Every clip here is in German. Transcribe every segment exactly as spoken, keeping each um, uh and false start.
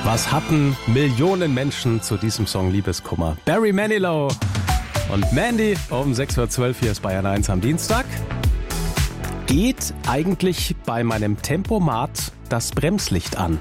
Was hatten Millionen Menschen zu diesem Song Liebeskummer? Barry Manilow und Mandy um sechs Uhr zwölf, hier ist Bayern eins am Dienstag. Geht eigentlich bei meinem Tempomat das Bremslicht an?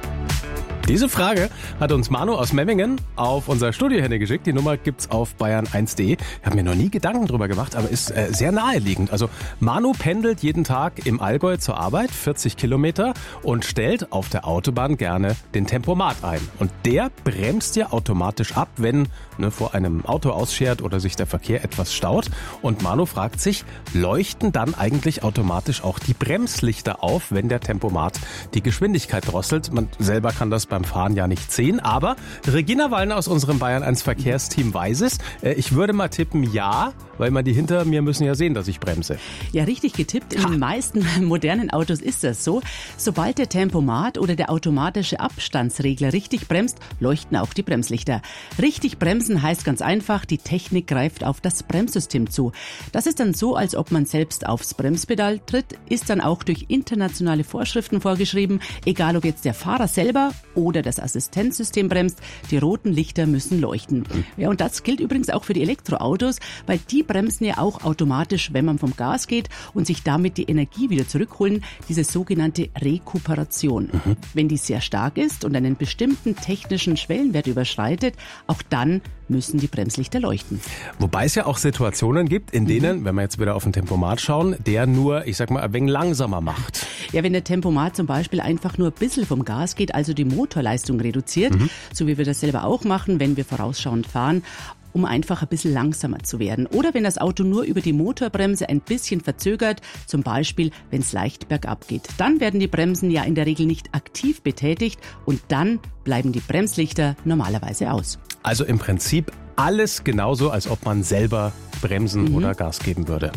Diese Frage hat uns Manu aus Memmingen auf unser Studiohandy geschickt. Die Nummer gibt's auf bayern eins punkt de. Ich habe mir noch nie Gedanken drüber gemacht, aber ist äh, sehr naheliegend. Also Manu pendelt jeden Tag im Allgäu zur Arbeit, vierzig Kilometer, und stellt auf der Autobahn gerne den Tempomat ein. Und der bremst ja automatisch ab, wenn ne, vor einem Auto ausschert oder sich der Verkehr etwas staut. Und Manu fragt sich, leuchten dann eigentlich automatisch auch die Bremslichter auf, wenn der Tempomat die Geschwindigkeit drosselt? Man selber kann das beim Fahren ja nicht sehen, aber Regina Wallner aus unserem Bayern eins Verkehrsteam weiß es. Ich würde mal tippen, ja, weil man die hinter mir müssen ja sehen, dass ich bremse. Ja, richtig getippt. In ha. den meisten modernen Autos ist das so. Sobald der Tempomat oder der automatische Abstandsregler richtig bremst, leuchten auch die Bremslichter. Richtig bremsen heißt ganz einfach, die Technik greift auf das Bremssystem zu. Das ist dann so, als ob man selbst aufs Bremspedal tritt, ist dann auch durch internationale Vorschriften vorgeschrieben, egal ob jetzt der Fahrer selber oder das Assistenzsystem bremst, die roten Lichter müssen leuchten. Ja, und das gilt übrigens auch für die Elektroautos, weil die bremsen ja auch automatisch, wenn man vom Gas geht und sich damit die Energie wieder zurückholen, diese sogenannte Rekuperation. Mhm. Wenn die sehr stark ist und einen bestimmten technischen Schwellenwert überschreitet, auch dann müssen die Bremslichter leuchten. Wobei es ja auch Situationen gibt, in denen, mhm. wenn wir jetzt wieder auf den Tempomat schauen, der nur, ich sag mal, ein wenig langsamer macht. Ja, wenn der Tempomat zum Beispiel einfach nur ein bisschen vom Gas geht, also die Motorleistung reduziert, mhm. so wie wir das selber auch machen, wenn wir vorausschauend fahren, um einfach ein bisschen langsamer zu werden. Oder wenn das Auto nur über die Motorbremse ein bisschen verzögert, zum Beispiel, wenn es leicht bergab geht. Dann werden die Bremsen ja in der Regel nicht aktiv betätigt und dann bleiben die Bremslichter normalerweise aus. Also im Prinzip alles genauso, als ob man selber bremsen mhm. oder Gas geben würde.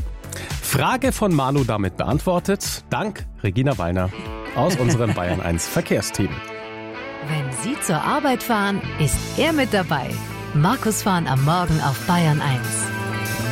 Frage von Manu damit beantwortet. Dank Regina Wallner aus unserem Bayern eins Verkehrsteam. Wenn Sie zur Arbeit fahren, ist er mit dabei. Markus Fahren am Morgen auf Bayern eins.